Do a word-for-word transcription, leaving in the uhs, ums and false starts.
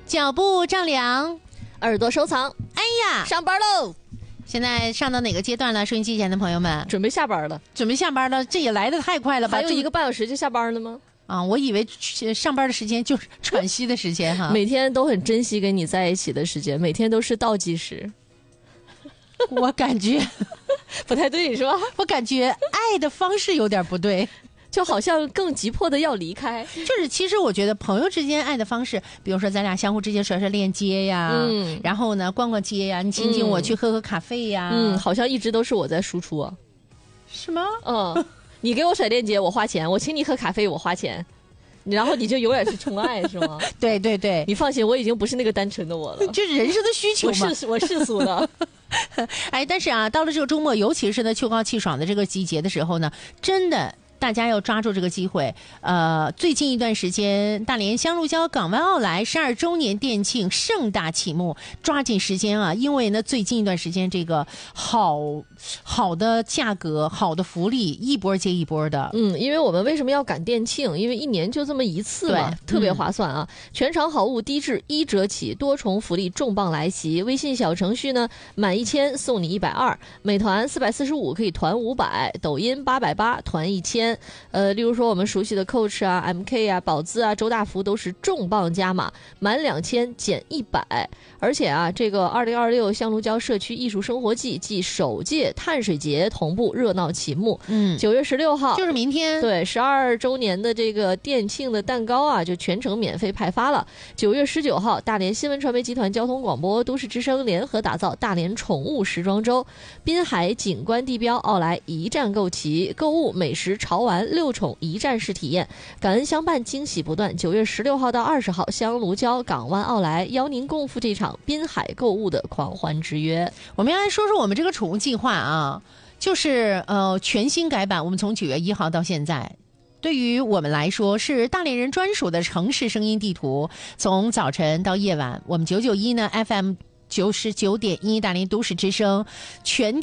脚步丈量， 耳朵收藏。 哎呀， 上班喽！ 现在上到哪个阶段了？收音机前的朋友们， 准备下班了， 准备下班了，这也来得太快了吧？ 还有一个半小时就下班了吗？ 啊，我以为上班的时间就是喘息的时间哈。 每天都很珍惜跟你在一起的时间，每天都是倒计时。 我感觉不太对是吧？ 我感觉爱的方式有点不对。 就好像更急迫的要离开， 就是其实我觉得朋友之间爱的方式，比如说咱俩相互之间甩甩链接呀，嗯，然后呢逛逛街呀，你请请我去喝喝咖啡呀， 嗯，好像一直都是我在输出啊， 是吗？ 嗯，你给我甩链接我花钱，我请你喝咖啡我花钱，然后你就永远是宠爱是吗？ 对对对， 你放心，我已经不是那个单纯的我了， 就是人生的需求嘛， 我世我世俗的。 哎，但是啊，到了这个周末，尤其是呢秋高气爽的这个季节的时候呢，真的。大家要抓住这个机会，呃，最近一段时间，大连香鹿礁港湾奥莱十二周年店庆盛大启幕，抓紧时间啊！因为呢，最近一段时间这个好好的价格、好的福利一波接一波的。 嗯，因为我们为什么要赶店庆？因为一年就这么一次嘛，特别划算啊！嗯、全场好物低至一折起，多重福利重磅来袭。微信小程序呢，满一千送你一百二；美团四百四十五可以团五百；抖音八百八团一千。呃，例如说我们熟悉的 Coach 啊、M K 啊、宝姿啊、周大福都是重磅加码，满两千减一百。而且啊，这个二零二六香鹿礁社区艺术生活季暨首届碳水节同步热闹启幕。嗯，九月十六号就是明天， 对，十二周年的这个店庆的蛋糕啊，就全程免费派发了。九月十九号，大连新闻传媒集团交通广播、都市之声联合打造大连宠物时装周，滨海景观地标奥莱一站购齐，购物、美食、潮玩六宠一站式体验，感恩相伴，惊喜不断。九月十六号到二十号，香鹿礁港湾奥莱邀您共赴这场滨海购物的狂欢之约。 我们要来说说我们这个宠物计划啊，就是呃全新改版，我们从九月一号到现在。对于我们来说，是大连人专属的城市声音地图，从早晨到夜晚，我们九九一呢 F M 九十九点一大连都市之声全